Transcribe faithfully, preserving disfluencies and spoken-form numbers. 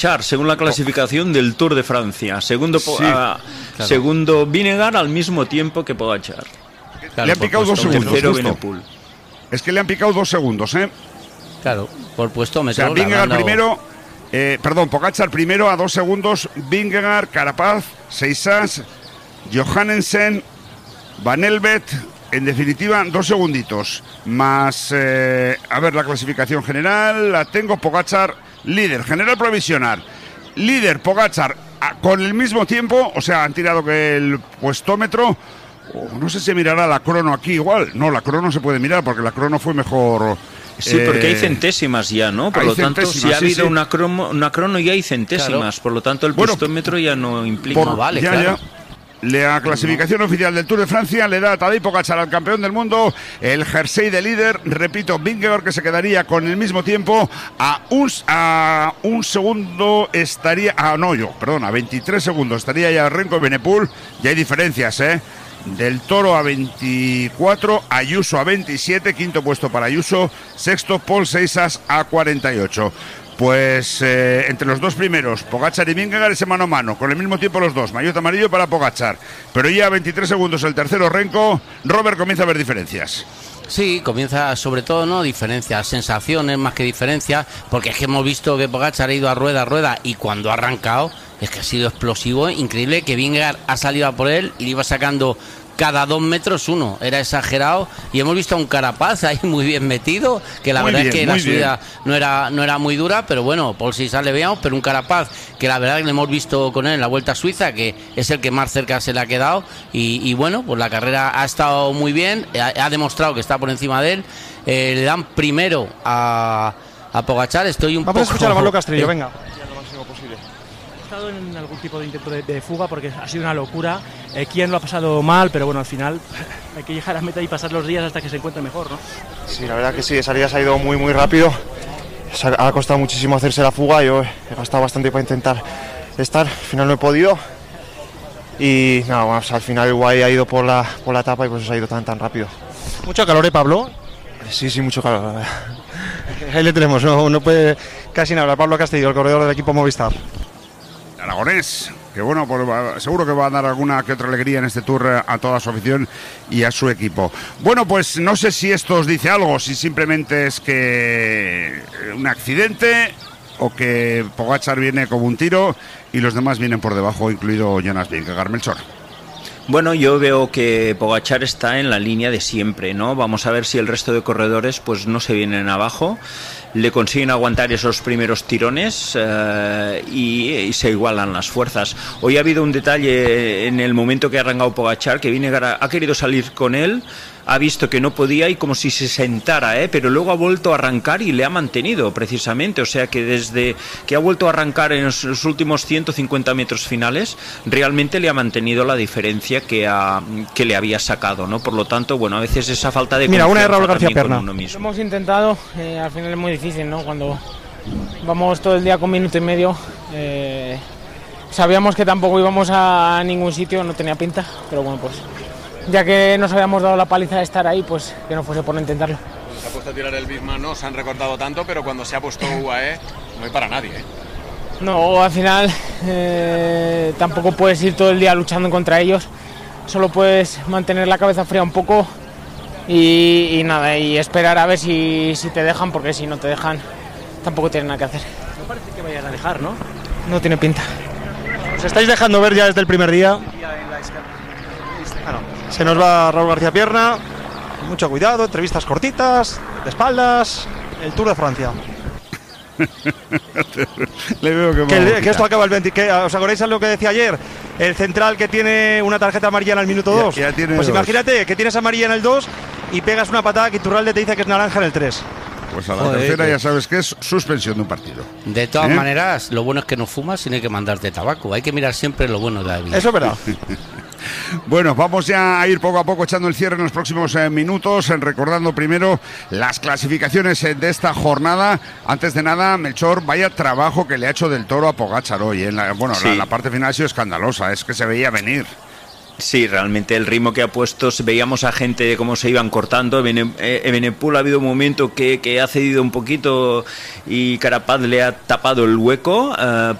según la clasificación del Tour de Francia. Segundo, sí, a, claro. segundo Vingegaard al mismo tiempo que Pogačar. Claro, le han picado dos segundos. Es que le han picado dos segundos, ¿eh? Claro, por puestómetro. O sea, Vingegaard dado... primero, eh, perdón, Pogačar primero a dos segundos, Vingegaard, Carapaz, Seixas, Johannesen, Van Elbet, en definitiva, dos segunditos. Más, eh, a ver, la clasificación general, la tengo, Pogačar, líder, general provisional. Líder, Pogačar, con el mismo tiempo, o sea, han tirado que el puestómetro... Oh, no sé si mirará la crono aquí igual. No, la crono se puede mirar porque la crono fue mejor. Sí, eh, porque hay centésimas ya, ¿no? Por lo tanto, si ha habido sí, sí. Una, crono, una crono ya hay centésimas. Claro. Por lo tanto, el bueno, puestómetro ya no implica. Por, vale, ya, claro. Ya. La clasificación no. oficial del Tour de Francia le da a Tadej Pogačar al campeón del mundo el jersey de líder. Repito, Vingegaard, que se quedaría con el mismo tiempo a un, a un segundo estaría. Ah, no, yo, perdón, a veintitrés segundos estaría ya Renko y Benepul. Ya hay diferencias, ¿eh? Del Toro a veinticuatro, Ayuso a veintisiete, quinto puesto para Ayuso, sexto Paul Seixas a cuarenta y ocho. Pues eh, entre los dos primeros, Pogačar y Vingegaard, ese mano a mano, con el mismo tiempo los dos, maillot amarillo para Pogačar. Pero ya a veintitrés segundos el tercero Renko. Robert, comienza a ver diferencias. Sí, comienza sobre todo, ¿no? Diferencias, sensaciones más que diferencias, porque es que hemos visto que Pogačar ha ido a rueda a rueda y cuando ha arrancado es que ha sido explosivo, increíble, que Vingegaard ha salido a por él y le iba sacando cada dos metros uno, era exagerado, y hemos visto a un Carapaz ahí muy bien metido, que la muy verdad bien, es que la subida no era, no era muy dura, pero bueno, por si sale veamos, pero un Carapaz que la verdad que le hemos visto con él en la Vuelta a Suiza, que es el que más cerca se le ha quedado, y, y bueno, pues la carrera ha estado muy bien, ha, ha demostrado que está por encima de él, eh, le dan primero a, a Pogačar, estoy un Vamos poco... Vamos a escuchar a Pablo Castrillo, eh, venga. En algún tipo de intento de, de fuga porque ha sido una locura. eh, Quién lo ha pasado mal, pero bueno, al final hay que llegar a meta y pasar los días hasta que se encuentre mejor, ¿no? Sí, la verdad que sí, esa salida se ha ido muy muy rápido, ha costado muchísimo hacerse la fuga, yo he gastado bastante para intentar estar, al final no he podido y nada más, al final el Guay ha ido por la, por la etapa y por eso ha ido tan tan rápido. ¿Mucho calor, eh, Pablo? Sí, sí, mucho calor, la verdad. Ahí le tenemos, no, no puede casi nada. Pablo Castillo, el corredor del equipo Movistar. Aragonés, que bueno, pues, seguro que va a dar alguna que otra alegría en este Tour a toda su afición y a su equipo. Bueno, pues no sé si esto os dice algo, si simplemente es que un accidente o que Pogačar viene como un tiro y los demás vienen por debajo, incluido Jonas Vingegaard. Melchor. Bueno, yo veo que Pogačar está en la línea de siempre, ¿no? Vamos a ver si el resto de corredores pues no se vienen abajo, le consiguen aguantar esos primeros tirones eh, y, y se igualan las fuerzas. Hoy ha habido un detalle en el momento que ha arrancado Pogačar, que Vingegaard ha, ha querido salir con él, ha visto que no podía y como si se sentara, ¿eh? Pero luego ha vuelto a arrancar y le ha mantenido precisamente, o sea que desde que ha vuelto a arrancar en los, los últimos ciento cincuenta metros finales, realmente le ha mantenido la diferencia que, ha, que le había sacado, ¿no? Por lo tanto, bueno, a veces esa falta de Mira, una de Raúl García Perna. Lo hemos intentado, eh, al final es muy difícil, ¿no? Cuando vamos todo el día con minuto y medio, eh, sabíamos que tampoco íbamos a ningún sitio, no tenía pinta, pero bueno, pues ya que nos habíamos dado la paliza de estar ahí, pues que no fuese por no intentarlo. Se ha puesto a tirar el Bismarck, no se han recortado tanto, pero cuando se ha puesto U A E no hay para nadie, ¿eh? No, al final eh, tampoco puedes ir todo el día luchando contra ellos, solo puedes mantener la cabeza fría un poco y, y nada, y esperar a ver si, si te dejan, porque si no te dejan tampoco tienen nada que hacer. No parece que vayan a dejar, ¿no? No tiene pinta. Os estáis dejando ver ya desde el primer día. Ah, no. Se nos va Raúl García Pierna. Mucho cuidado, entrevistas cortitas, de espaldas. El Tour de Francia. Le veo que, que, que esto acaba el veinte. Que, ¿os acordáis de lo que decía ayer? El central que tiene una tarjeta amarilla en el minuto dos. Ya, ya pues dos. Imagínate que tienes amarilla en el dos y pegas una patada que Iturralde te dice que es naranja en el tres. Pues a la Joder, tercera que... ya sabes que es suspensión de un partido. De todas ¿Eh? maneras, lo bueno es que no fumas y no hay que mandarte tabaco. Hay que mirar siempre lo bueno de la vida. Eso es verdad. Bueno, vamos ya a ir poco a poco echando el cierre en los próximos eh, minutos, eh, recordando primero las clasificaciones eh, de esta jornada. Antes de nada, Melchor, vaya trabajo que le ha hecho Del Toro a Pogačar hoy. Eh. La, bueno, sí. la, la parte final ha sido escandalosa, es que se veía venir. Sí, realmente el ritmo que ha puesto, veíamos a gente cómo se iban cortando. Evenepoel ha habido un momento que, que ha cedido un poquito y Carapaz le ha tapado el hueco, uh,